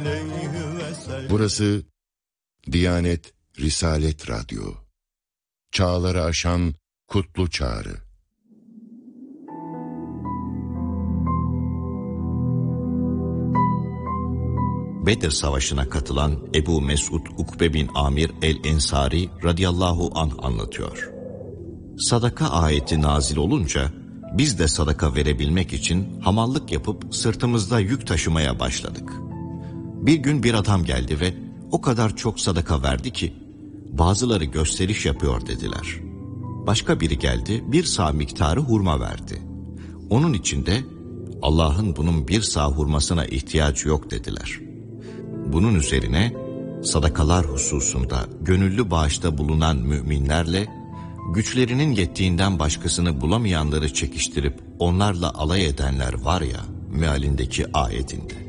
Burası Diyanet Risalet Radyo. Çağları aşan kutlu çağrı. Bedir Savaşı'na katılan Ebu Mesud Ukbe bin Amir el-Ensari radıyallahu anh anlatıyor. Sadaka ayeti nazil olunca biz de sadaka verebilmek için hamallık yapıp sırtımızda yük taşımaya başladık. Bir gün bir adam geldi ve o kadar çok sadaka verdi ki bazıları gösteriş yapıyor dediler. Başka biri geldi, bir sağ miktarı hurma verdi. Onun için de Allah'ın bunun bir sağ hurmasına ihtiyacı yok dediler. Bunun üzerine sadakalar hususunda gönüllü bağışta bulunan müminlerle güçlerinin yettiğinden başkasını bulamayanları çekiştirip onlarla alay edenler var ya mealindeki ayetinde.